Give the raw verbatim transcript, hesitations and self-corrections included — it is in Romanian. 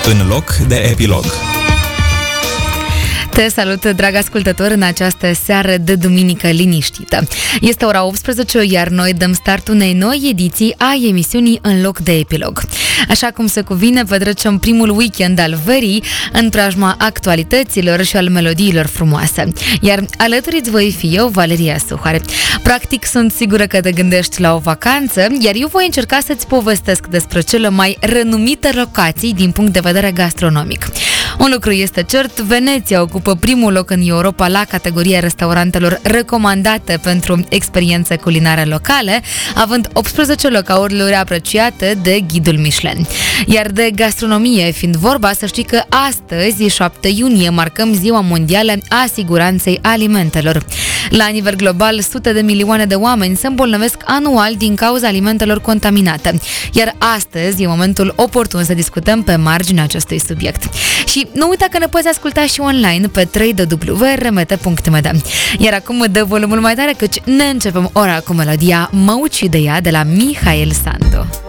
în loc de epilog. Te salut, drag ascultător, în această seară de duminică liniștită. Este ora optsprezece, iar noi dăm start unei noi ediții a emisiunii În loc de epilog. Așa cum se cuvine, petrecem primul weekend al verii în preajma actualităților și al melodiilor frumoase. Iar alături îți voi fi eu, Valeria Suhare. Practic, sunt sigură că te gândești la o vacanță, iar eu voi încerca să-ți povestesc despre cele mai renumite locații din punct de vedere gastronomic. Un lucru este cert, Veneția ocupă primul loc în Europa la categoria restaurantelor recomandate pentru experiențe culinare locale, având optsprezece locauri apreciate de ghidul Michelin. Iar de gastronomie fiind vorba, să știi că astăzi, șapte iunie, marcăm Ziua Mondială a Siguranței Alimentelor. La nivel global, sute de milioane de oameni se îmbolnăvesc anual din cauza alimentelor contaminate. Iar astăzi e momentul oportun să discutăm pe marginea acestui subiect. Și nu uita că ne poți asculta și online pe w w w punct r m t punct m d. Iar acum dă volumul mai tare, căci ne începem ora cu melodia Mă ucide ea de la Mihail Sandu.